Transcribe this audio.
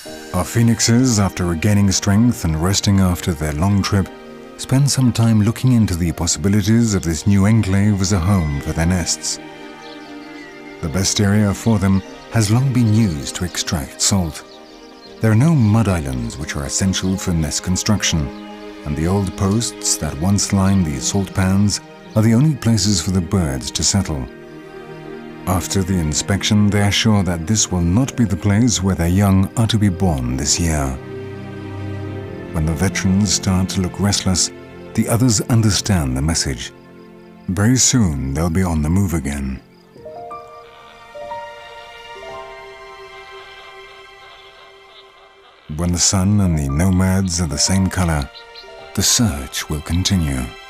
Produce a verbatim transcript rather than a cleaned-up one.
Our phoenixes, after regaining strength and resting after their long trip, spend some time looking into the possibilities of this new enclave as a home for their nests. The best area for them has long been used to extract salt. There are no mud islands which are essential for nest construction, and the old posts that once lined the salt pans are the only places for the birds to settle. After the inspection, they are sure that this will not be the place where their young are to be born this year. When the veterans start to look restless, the others understand the message. Very soon they'll be on the move again. When the sun and the nomads are the same color, the search will continue.